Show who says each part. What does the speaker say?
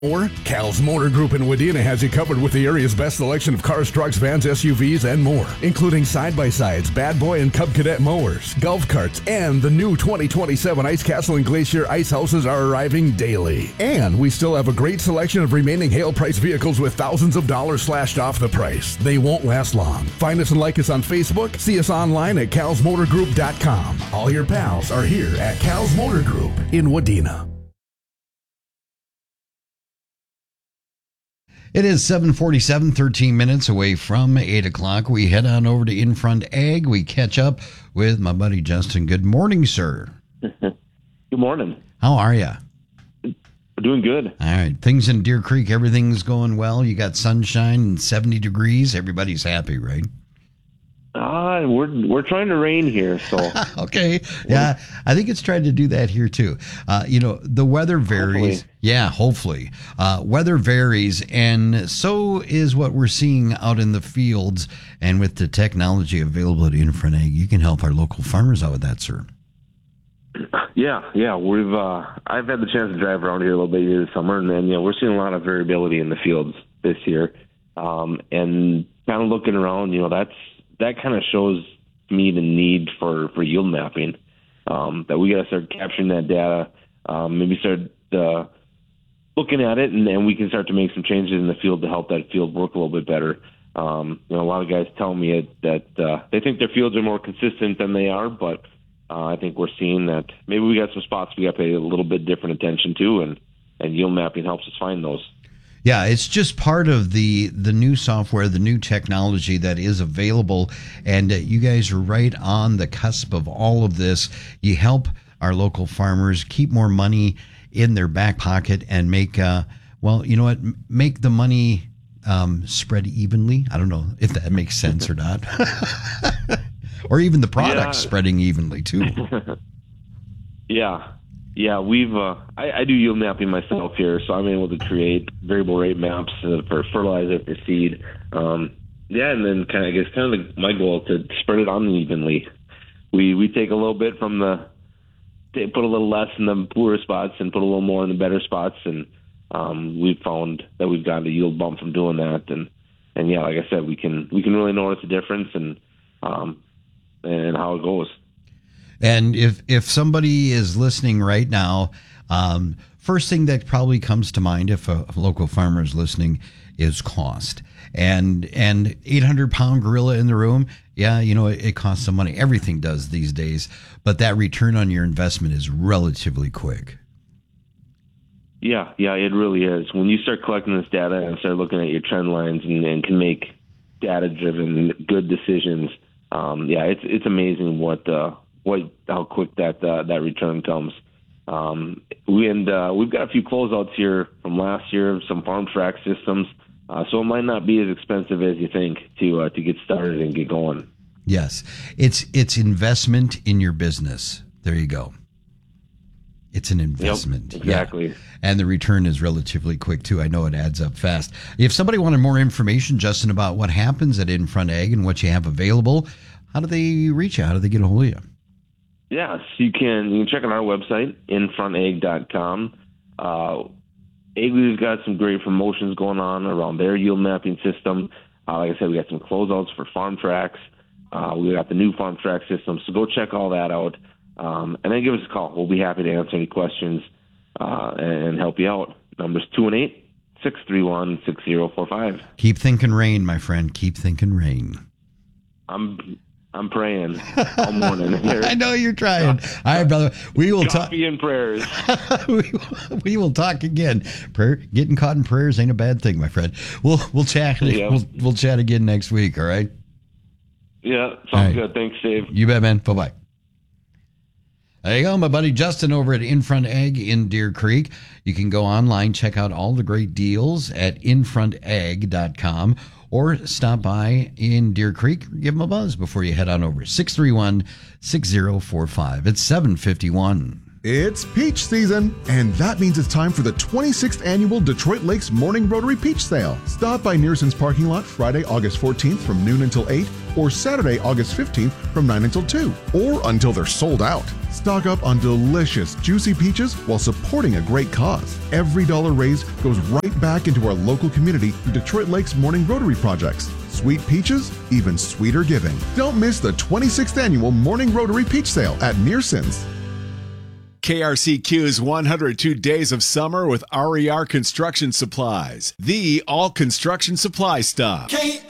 Speaker 1: Or Cal's Motor Group in Wadena has you covered with the area's best selection of cars, trucks, vans, SUVs, and more, including side-by-sides, Bad Boy and Cub Cadet mowers, golf carts, and the new 2027 Ice Castle and Glacier ice houses are arriving daily. And we still have a great selection of remaining hail price vehicles with thousands of dollars slashed off the price. They won't last long. Find us and like us on Facebook. See us online at calsmotorgroup.com. All your pals are here at Cal's Motor Group in Wadena.
Speaker 2: It is 7:47, 13 minutes away from 8 o'clock. We head on over to In Front Ag. We catch up with my buddy Justin. Good morning, sir.
Speaker 3: Good morning.
Speaker 2: How are you?
Speaker 3: Doing good.
Speaker 2: All right. Things in Deer Creek, everything's going well. You got sunshine and 70 degrees. Everybody's happy, right?
Speaker 3: We're trying to rain here, so.
Speaker 2: Okay. Yeah, I think it's trying to do that here too. The weather varies.
Speaker 3: Hopefully.
Speaker 2: Yeah, hopefully. Weather varies, and so is what we're seeing out in the fields. And with the technology available at In Front Ag, you can help our local farmers out with that, sir.
Speaker 3: Yeah. We've I've had the chance to drive around here a little bit here this summer, and we're seeing a lot of variability in the fields this year. And kind of looking around, that kind of shows me the need for yield mapping. That we got to start capturing that data, maybe start looking at it, and then we can start to make some changes in the field to help that field work a little bit better. A lot of guys tell me that they think their fields are more consistent than they are, but I think we're seeing that maybe we got some spots we got to pay a little bit different attention to, and yield mapping helps us find those.
Speaker 2: Yeah, it's just part of the new software, the new technology that is available, and you guys are right on the cusp of all of this. You help our local farmers keep more money in their back pocket and make, make the money spread evenly. I don't know if that makes sense or not. Or even the products spreading evenly, too.
Speaker 3: Yeah, we've I do yield mapping myself here, so I'm able to create variable rate maps for fertilizer, for seed. And then kind of my goal to spread it unevenly. We take a little bit from put a little less in the poorer spots and put a little more in the better spots, and we've found that we've got a yield bump from doing that. And like I said, we can really notice the difference and how it goes.
Speaker 2: And if somebody is listening right now, first thing that probably comes to mind if a local farmer is listening is cost. And 800-pound gorilla in the room, it costs some money. Everything does these days, but that return on your investment is relatively quick.
Speaker 3: Yeah, it really is. When you start collecting this data and start looking at your trend lines and can make data-driven good decisions, it's amazing how quick that return comes. We've got a few closeouts here from last year, some farm track systems, so it might not be as expensive as you think to get started and get going.
Speaker 2: Yes, it's investment in your business. There you go. It's an investment.
Speaker 3: Yep, exactly.
Speaker 2: Yeah. And the return is relatively quick, too. I know it adds up fast. If somebody wanted more information, Justin, about what happens at In Front Ag and what you have available, how do they reach you? How do they get a hold of you?
Speaker 3: Yes, you can check on our website, infrontag.com. Aglee's got some great promotions going on around their yield mapping system. Like I said, we got some closeouts for farm tracks. We got the new farm track system, so go check all that out. And then give us a call. We'll be happy to answer any questions and help you out. Number's 218-631-6045.
Speaker 2: Keep thinking rain, my friend. Keep thinking rain.
Speaker 3: I'm praying all morning here.
Speaker 2: I know you're trying. All right, brother. We will talk.
Speaker 3: Coffee and prayers.
Speaker 2: we will talk again. Getting caught in prayers ain't a bad thing, my friend. We'll chat.
Speaker 3: Yeah.
Speaker 2: We'll chat again next week. All right.
Speaker 3: Yeah, sounds good. Thanks, Dave.
Speaker 2: You bet, man. Bye-bye. There you go, my buddy Justin over at In Front Ag in Deer Creek. You can go online, check out all the great deals at infrontag.com or stop by in Deer Creek. Give them a buzz before you head on over. 631-6045. It's 7:51.
Speaker 4: It's peach season, and that means it's time for the 26th annual Detroit Lakes Morning Rotary Peach Sale. Stop by Nearson's parking lot Friday, August 14th from noon until 8, or Saturday, August 15th from 9 until 2, or until they're sold out. Stock up on delicious, juicy peaches while supporting a great cause. Every dollar raised goes right back into our local community through Detroit Lakes Morning Rotary projects. Sweet peaches, even sweeter giving. Don't miss the 26th annual Morning Rotary Peach Sale at Nearson's.
Speaker 5: KRCQ's 102 Days of Summer with RER Construction Supplies, the all construction supply stop.